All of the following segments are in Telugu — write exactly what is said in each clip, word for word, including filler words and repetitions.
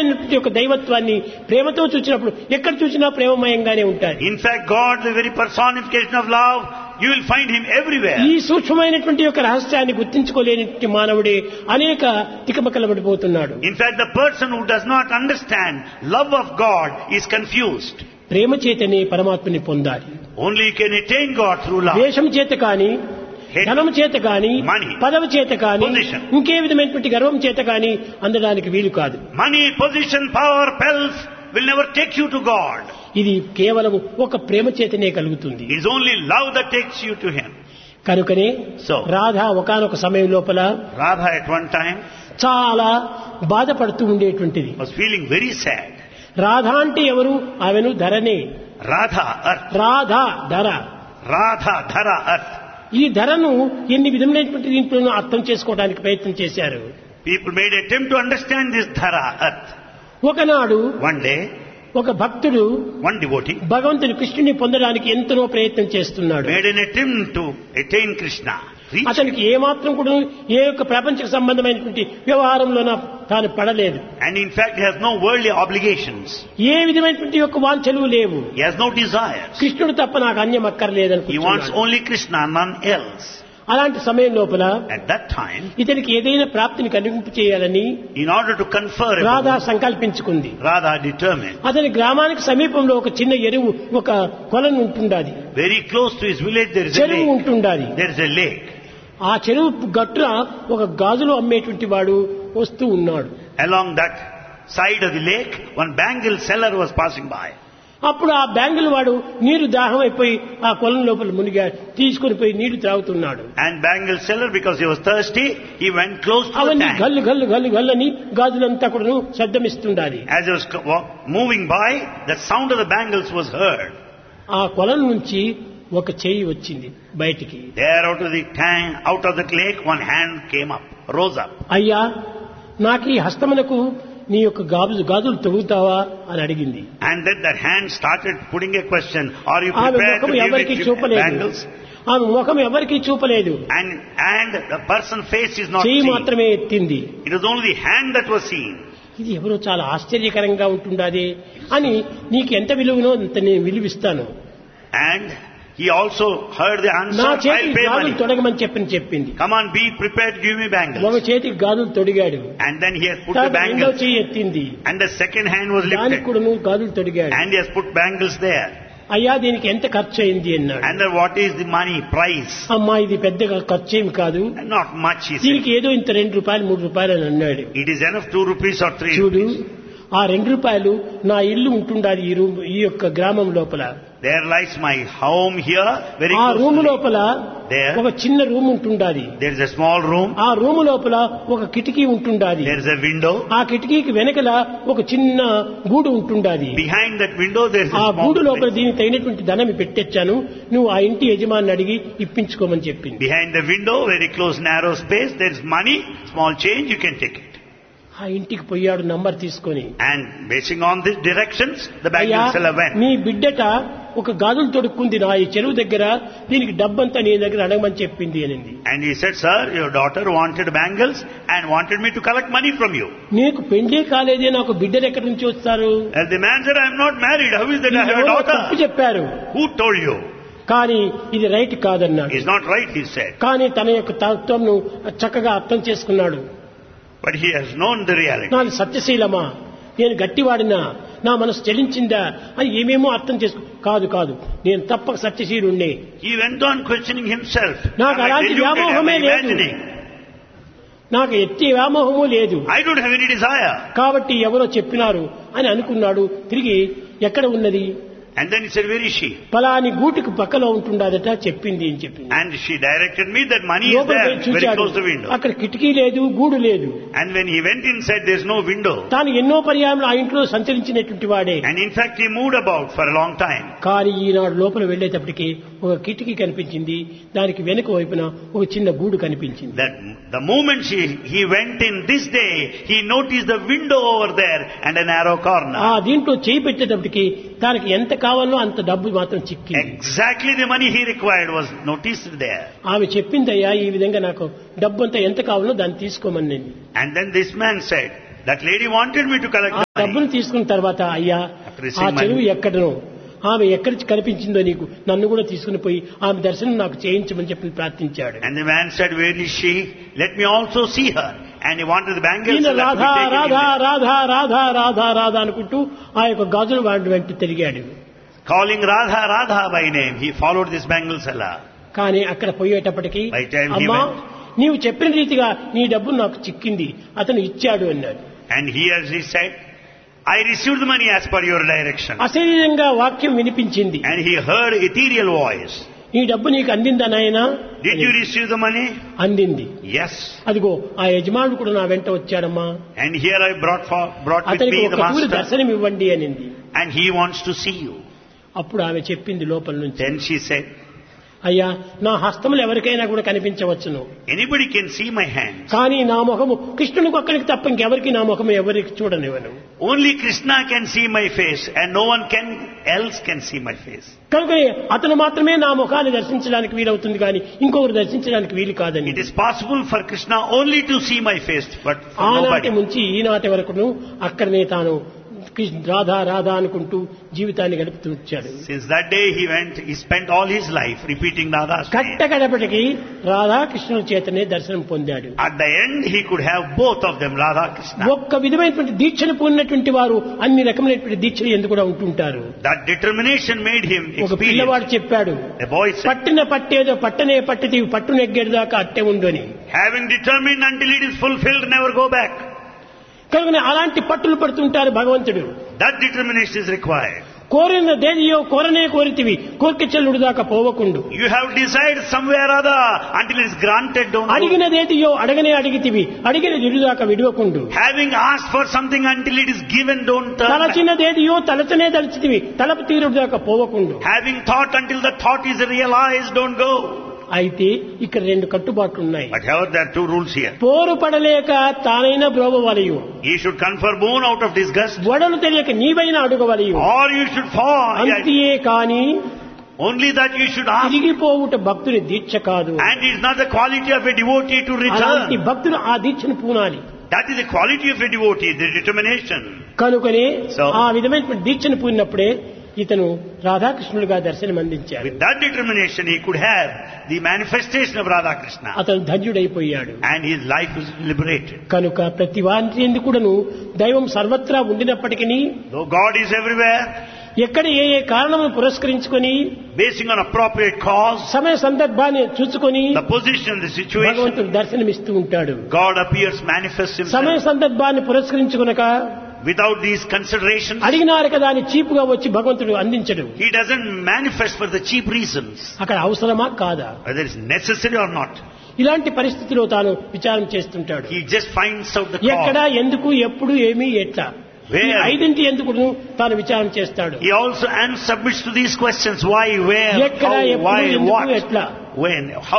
స్వరూపమైనటువంటి ఒక దైవత్వాన్ని ప్రేమతో చూసినప్పుడు ఎక్కడ చూసినా ప్రేమమయంగానే ఉంటాయి. In fact, God, the very personification of love, you will find him everywhere. ఈ సూక్ష్మమైనటువంటి యొక్క రహస్యాన్ని గుర్తించుకోలేనటువంటి మానవుడే అనేక తికమకలబడిపోతున్నాడు. In fact, the person who does not understand love of God is confused. ప్రేమ చేతనే పరమాత్మని పొందాలి. Only you can attain God through love. ద్వేషం చేత కానీ, ధనం చేత కానీ, Money, పదవి చేత కానీ, position, ఇంకే విధమైనటువంటి గర్వం చేత కానీ అందడానికి వీలు కాదు. money, position, power, pelf will never take you to God. ఇది కేవలం ఒక ప్రేమ చేతనే కలుగుతుంది. It is only love that takes you to him. కనుకనే So, రాధ ఒకానొక సమయం లోపల Radha at one time చాలా బాధపడుతూ ఉండేటువంటిది. was feeling very sad. Radha అంటే ఎవరు? ఆమెను ధరనే. Radha, earth. రాధ ధర. Radha, dhara, earth. ఈ ధరను ఎన్ని విధములైనటువంటి దీంట్లోనూ అర్థం చేసుకోవడానికి ప్రయత్నం చేశారు. People made attempt to understand this dhara, earth. ఒకనాడు One day, ఒక భక్తుడు one devotee భగవంతుని కృష్ణుని పొందడానికి ఎంతనో ప్రయత్నం చేస్తున్నాడు. made an attempt to attain Krishna. Reach. అతనికి ఏమాత్రం కూడా ఏ యొక్క ప్రపంచ సంబంధమైనటువంటి వ్యవహారంలోన తాను పడలేదు. And in fact, he has no worldly obligations. ఏ విధమైనటువంటి యొక్క వాంఛలు లేవు. He has no desires. కృష్ణుడు తప్ప నాకు అన్యం He wants అక్కర్లేదనుకుంటున్నాడు. only Krishna, none else. అలాంటి సమయం లోపల At that time, ఇతనికి ఏదైనా ప్రాప్తిని కలిగింపు చేయాలని in order to confer Radha upon, సంకల్పించుకుంది. Radha determined. అతని గ్రామానికి సమీపంలో ఒక చిన్న ఎరువు, ఒక కొలను ఉంటుండాది, Very close to his village there is a చెరువు lake. ఉంటుండాది. There is a lake. ఆ చెరువు గట్టున ఒక గాజులు అమ్మేటువంటి వాడు వస్తూ ఉన్నాడు. Along that side of the lake, one bangle seller was passing by. అప్పుడు ఆ బ్యాంగుల వాడు నీరు దాహం అయిపోయి ఆ కొలం లోపల మునిగా తీసుకుని పోయి నీళ్లు త్రాగుతున్నాడు. And bangle seller, because he was thirsty, he went close to the అవన్నీ tank. గల్లు గల్లు గల్లు గల్లని గాజులంతా కూడా శబ్దమిస్తుండాలి. As he was co- wa- moving by, the sound of the bangles was heard. ఆ కొలం నుంచి ఒక చెయ్యి వచ్చింది బయటికి. There out of the tank, out of the lake, one hand came up, rose up. అయ్యా, నాకు ఈ హస్తమునకు నీ యొక్క గాజు గాజులు తొడుగుతావా అని అడిగింది. And then that hand started putting a question, are you ఆమె prepared to ముఖం give ఎవరికి it you చూపలేదు. bangles? ఆమె ముఖం ఎవరికి చూపలేదు. And, and the person's face is not చెయ్యి seen. మాత్రమే ఎత్తింది. It was only the hand that was seen. ఇది ఎవరో చాలా ఆశ్చర్యకరంగా ఉంటుండాది అని నీకు ఎంత విలువనో అంత నేను విలువిస్తాను. And he also heard the answer, నా I'll చేతికి pay గాజులు money. తొడగమని చెప్పని చెప్పింది. Come on, be prepared to give me ఒక bangles. చేతికి గాజులు తొడిగాడు. And then he has put the తర్వాత రెండో bangles. చెయ్యి ఎత్తింది. And the second hand was దానికి lifted. కూడా నువ్వు గాజులు తొడిగాడు. And he has put bangles there. అయ్యా, దీనికి ఎంత ఖర్చు అయింది అన్నాడు. And then what is the money price? అమ్మా, ఇది పెద్దగా ఖర్చు ఏమి కాదు, And not much, he said. దీనికి ఏదో ఇంత రెండు రూపాయలు మూడు రూపాయలు అని అన్నాడు. It is enough two rupees or three చూడు, rupees. ఆ రెండు రూపాయలు నా ఇల్లు ఉంటుండాలి ఈ రూమ్, ఈ యొక్క గ్రామం లోపల. There lies my home here, very ఆ close రూము to me. లోపల There. ఒక చిన్న రూమ్ ఉంటుండాలి. There is a small room. ఆ రూము లోపల ఒక కిటికీ ఉంటుండాలి. There is a window. ఆ కిటికీకి వెనకల ఒక చిన్న గూడు ఉంటుండాలి. Behind that window there is ఆ a small గూడు లోపల place. దీనికి తగినటువంటి ధనం పెట్టొచ్చాను, నువ్వు ఆ ఇంటి యజమాని అడిగి ఇప్పించుకోమని చెప్పింది. Behind the window, very close narrow space, there is money, small change, you can take it. ఆ ఇంటికి పోయాడు నంబర్ తీసుకొని. And basing on these directions, the అయ్యా, bangle seller went. నీ బిడ్డట ఒక గాజులు తొడుక్కుంది నా ఈ చెరువు దగ్గర, దీనికి డబ్బంతా నీ దగ్గర అడగమని చెప్పింది అనింది. And he said, sir, your daughter wanted bangles and wanted me to collect money from you. నీకు పెళ్లి కాలేదే, నాకు బిడ్డలు ఎక్కడి నుంచి వస్తారు? And the man said, I am not married. How is that I have a ఎవరో తప్పు daughter? చెప్పారు, Who told you? కానీ ఇది రైట్ కాదన్నాడు. It's not right, he said. కానీ తన యొక్క తత్వంను చక్కగా అర్థం చేసుకున్నాడు. But he has known the reality. నాది సత్యశీలమా, నేను గట్టివాడినా, నా మనసు చలించిందా అని ఏమేమో అర్థం చేసుకో. కాదు కాదు, నేను తప్పక సత్యశీలుణ్ణి. He went on questioning himself. నాకు Am I అలాంటి deluded? Am I వ్యామోహమే లేదు, imagining? నాకు ఎట్టి వ్యామోహము లేదు, I don't have any desire. కాబట్టి ఎవరో చెప్పినారు అని అనుకున్నాడు. తిరిగి ఎక్కడ ఉన్నది? And then he said, where is she? పలాని గూటికి పక్కలో ఉంటుండదట చెప్పింది అని చెప్పింది. And she directed me that money is లోపలికి there, వెళ్ళి very చూచాడు, close to the window. అక్కడ కిటికీ లేదు, గూడు లేదు. And when he went inside, there's no window. తాను ఎన్నో పర్యాయంలో ఆ ఇంట్లో సంచరించినటువంటి వాడే. And in fact, he moved about for a long time. కానీ ఈనాడు లోపల వెళ్లేటప్పటికి ఒక కిటికీ కనిపించింది, దానికి వెనుక వైపున ఒక చిన్న గూడు కనిపించింది. That the moment she, he went in this day, he noticed the window over there and a narrow ఆ corner. దీంట్లో చేయి పెట్టేటప్పటికి తనకి ఎంత కావాలో అంత డబ్బు మాత్రం చిక్కింది. Exactly the money he required was noticed there. ఆమె చెప్పిందయ్యా, ఈ విధంగా నాకు డబ్బు అంతా ఎంత కావాలో దాన్ని తీసుకోమని. And then this man said, That lady wanted me to collect ఆ the money. డబ్బును తీసుకున్న తర్వాత అయ్యా After receiving ఆ చెరువు money. ఎక్కడనో ఆమె ఎక్కడి కనిపించిందో నీకు నన్ను కూడా తీసుకుని పోయి ఆమె దర్శనం నాకు చేయించమని చెప్పి ప్రార్థించాడు. And the man said, where is she? Let me also see her. And he wanted the bangles ఈయన to be Radha taken Radha in there. Radha Radha Radha Radha అనుకుంటూ ఆ యొక్క గాజుల వాడి వెంట తిరిగాడు. Calling Radha Radha by name, he followed this bangle seller. కానీ అక్కడ పోయేటప్పటికి By time he అమ్మా went. నీవు చెప్పిన రీతిగా నీ డబ్బు నాకు చిక్కింది, అతను ఇచ్చాడు అన్నాడు. And here he said, I received the money as per your direction. అశరీరంగా వాక్యం వినిపించింది. And he heard ethereal voice. ఈ డబ్బు నీకు అందిందా నాయనా? Did you receive the money? అందింది. Yes. అదిగో ఆ యజమానుడు కూడా నా వెంట వచ్చాడమ్మా, And here I brought for, brought with అతనికి me the ఒక తూరి master. దర్శనం ఇవ్వండి అనింది. And he wants to see you. అప్పుడు ఆమె చెప్పింది లోపల నుంచి, Then she said, అయ్యా నా హస్తములు ఎవరికైనా కూడా కనిపించవచ్చును, anybody can see my hands. కానీ నా ముఖము కృష్ణునికి ఒక్కరికి తప్ప ఇంకెవరికి నా ముఖము ఎవరికి చూడనివ్వను. Only Krishna can see my face and no one can else can see my face. కనుక అతను మాత్రమే నా ముఖాన్ని దర్శించడానికి వీలవుతుంది, కానీ ఇంకొకరు దర్శించడానికి వీలు కాదని. It is possible for Krishna only to see my face, but for ఆనాటి nobody. నుంచి ఈనాటి వరకును అక్కడనే తాను కృష్ణ రాధా రాధా అనుకుంటూ జీవితాన్ని గడుపుతూ వచ్చాడు. Since that day he went, he spent all his life repeating Radha's name. కట్టకడపటికి Radha కృష్ణుల చేతనే దర్శనం పొందాడు. At the end he could have both of them, Radha Krishna. ఒక్క విధమైనటువంటి దీక్షను పొందినటువంటి వారు అన్ని రకమైనటువంటి దీక్షలు ఎందుకు కూడా ఉంటుంటారు. That determination made him ఒక పిల్లవాడు experience. చెప్పాడు, The boy said, పట్టిన పట్టేదో పట్టనే పట్టితే పట్టు నెగ్గేదాకా అట్టే ఉండు అని. having determined until it is fulfilled, never go back. కనుక అలాంటి పట్టులు పడుతుంటారు భగవంతుడు. That determination is required. కోరిన దేనియో కోరనే కోరితివి కోరిక చెల్లుడు దాకా పోవకుండు. You have desired somewhere or other until it is granted, don't go. అడిగినదేదియో అడగనే అడిగితివి అడిగిన దిడుదాకా విడువకుండు. Having asked for something until it is given, don't turn back. తలచినదేదియో తలచనే తలచితివి తలపు తీరుడు దాకా పోవకుండు. Having thought until the thought is realized, don't go. అయితే ఇక్కడ రెండు కట్టుబాట్లు ఉన్నాయి. But however, there are two rules here. పోరు పడలేక తానైనా బ్రోవవలయు, He should confer boon out of disgust, వడలు తెలియక నీవైనా అడుగవలయు. or you should fall. అంతియే కాని Only that you should ask. తిరిగిపోవుట భక్తుని దీక్ష కాదు. And it is not the quality of a devotee to అలాంటి return. భక్తులు ఆ దీక్షను పూనాలి. That is the quality of a devotee, the determination. కనుకనే So- ఆ విధమైనటువంటి దీక్షను పూనినప్పుడే ఇతను రాధాకృష్ణులుగా దర్శనం అందించాడు. With that determination, he could have the manifestation of Radha Krishna. అతను ధన్యుడైపోయాడు. And his life was liberated. కనుక ప్రతి వారి యందు కూడాను దైవం సర్వత్రా ఉండినప్పటికీ Though God is everywhere, ఎక్కడ ఏ ఏ కారణమును పురస్కరించుకొని basing on appropriate cause, సమయ సందర్భాన్ని చూసుకొని the position, the situation, భగవంతుడు దర్శనమిస్తూ ఉంటాడు. God appears, manifests సమయ himself. సందర్భాన్ని పురస్కరించుకొనక Without these considerations, అడిగినారు కదా అని చీపుగా వచ్చి భగవంతుడు అందించడు. he doesn't manifest for the cheap reasons, అక్కడ అవసరమా కాదా? whether it's necessary or not. ఇలాంటి పరిస్థితిలో తాను విచారం చేస్తుంటాడు. He just finds out the ఎక్కడ cause. ఎందుకు ఎప్పుడు ఏమి ఎట్లా ఈ Where? ఐదింటి ఎందుకు తాను విచారం చేస్తాడు. He also and submits to these questions: why, where, ఎక్కడ how, ఎప్పుడు why, ఎందుకు what, ఎట్లా. when, how.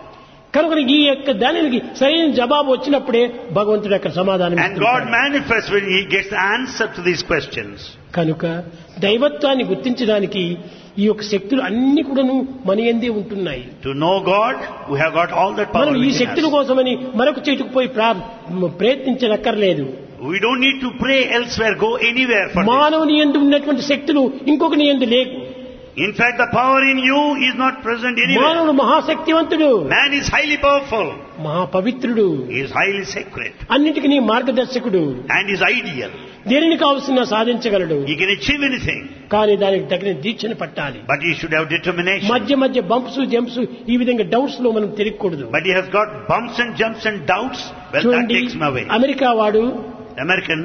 కనుక ఈ యొక్క దానికి సరైన జవాబు వచ్చినప్పుడే భగవంతుడు అక్కడ సమాధానం And God ఇస్తుంటాడు. manifests when he gets the answer to these questions. కనుక దైవత్వాన్ని గుర్తించడానికి ఈ యొక్క శక్తులు అన్ని కూడాను మన యందే ఉంటున్నాయి. To know God, we have got all that power మనం ఈ within శక్తుల us. కోసమని మరొక చోటుకు పోయి ప్రా- ప్రయత్నించనక్కర్లేదు. We don't need to pray elsewhere, go anywhere for this. మానవుని యందు ఉన్నటువంటి శక్తులు ఇంకొకని యందు లేవు. In fact, the power in you is not present anywhere. మానవుడు మహాశక్తివంతుడు, Man is highly powerful. మహాపవిత్రుడు, He is highly sacred అన్నిటికీ నీ మార్గదర్శకుడు, and is ideal. దేనిని కావలసిన సాధించగలడు. He can achieve anything, కానీ దానికి తగిన దీక్షను పట్టాలి. but he should have determination. మధ్య మధ్య బంప్స్ జంప్స్ ఈ విధంగా డౌట్స్ లో మనం తిరగకూడదు. But he has got bumps and jumps and doubts. Well, that చూడండి, takes him away. అమెరికా వాడు The American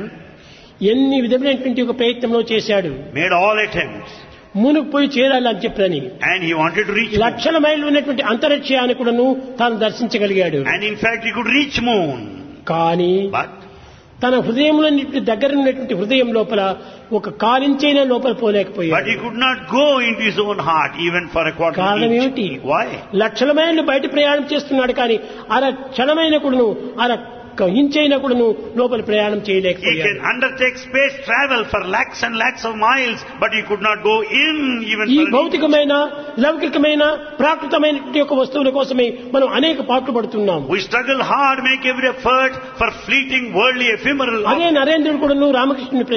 ఎన్ని విధమైనటువంటి ఒక ప్రయత్నంలో చేశాడు. made all attempts, మునుకు పోయి చేరాలి అని చెప్పని and he wanted to reach moon. లక్షల మైళ్ళు ఉన్నటువంటి అంతరిక్షయాన్ని కూడాను తాను దర్శించగలిగాడు. And in fact, he could reach moon. కానీ But తన హృదయంలో దగ్గర ఉన్నటువంటి హృదయం లోపల ఒక కాలించైనా లోపల but పోలేకపోయాడు. he could not go into his own heart even for a quarter కారణం inch. ఏమిటి? Why? లక్షల మైళ్ళు బయట ప్రయాణం చేస్తున్నాడు కానీ అర క్షణమైన కూడాను అర ఒక్క ఇంచైనా కూడా నువ్వు లోపల ప్రయాణం He చేయలేకపోయాడు. can undertake space travel for lakhs and lakhs of miles, but he could not go in even ఈ for an inch. భౌతికమైన లౌకికమైన ప్రాకృతమైనటువంటి యొక్క వస్తువుల కోసమే మనం అనేక పాటలు పడుతున్నాం. We struggle hard, make every effort for fleeting, worldly, ephemeral. అదే నరేంద్రుడు కూడా రామకృష్ణుని